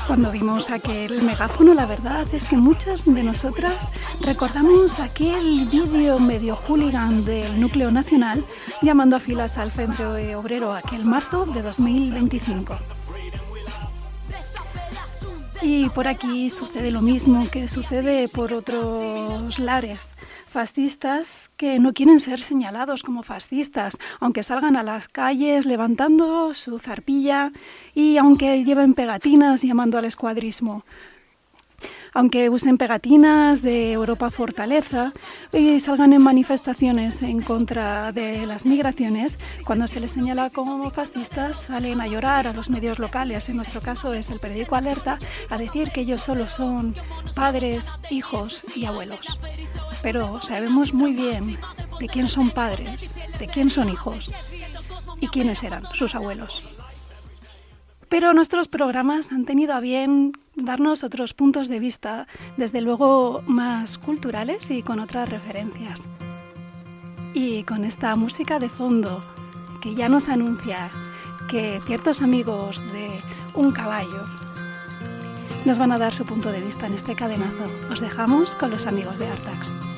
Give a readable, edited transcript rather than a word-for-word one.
Cuando vimos aquel megáfono, la verdad es que muchas de nosotras recordamos aquel vídeo medio hooligan del Núcleo Nacional llamando a filas al Centro Obrero aquel marzo de 2025. Y por aquí sucede lo mismo que sucede por otros lares. Fascistas que no quieren ser señalados como fascistas, aunque salgan a las calles levantando su zarpilla y aunque lleven pegatinas llamando al escuadrismo. Aunque usen pegatinas de Europa Fortaleza y salgan en manifestaciones en contra de las migraciones, cuando se les señala como fascistas salen a llorar a los medios locales, en nuestro caso es el periódico Alerta, a decir que ellos solo son padres, hijos y abuelos. Pero sabemos muy bien de quién son padres, de quién son hijos y quiénes eran sus abuelos. Pero nuestros programas han tenido a bien darnos otros puntos de vista, desde luego más culturales y con otras referencias. Y con esta música de fondo que ya nos anuncia que ciertos amigos de Un Caballo nos van a dar su punto de vista en este cadenazo, os dejamos con los amigos de Artax.